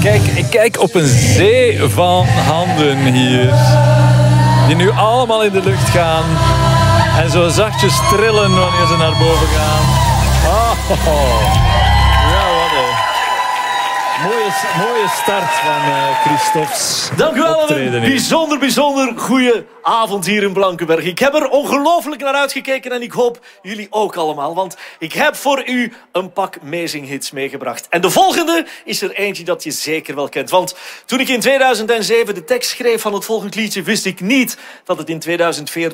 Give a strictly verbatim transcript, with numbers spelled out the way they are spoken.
Kijk, ik kijk op een zee van handen hier. Die nu allemaal in de lucht gaan. En zo zachtjes trillen wanneer ze naar boven gaan. Oh, ja, wat een mooie, mooie start van uh, Christophe's Dank u wel. optreden Een hier. bijzonder, bijzonder goede avond hier in Blankenberg. Ik heb er ongelooflijk naar uitgekeken en ik hoop jullie ook allemaal. Want ik heb voor u een pak amazing hits meegebracht. En de volgende is er eentje dat je zeker wel kent. Want toen ik in tweeduizend zeven de tekst schreef van het volgende liedje, wist ik niet dat het in tweeduizend veertien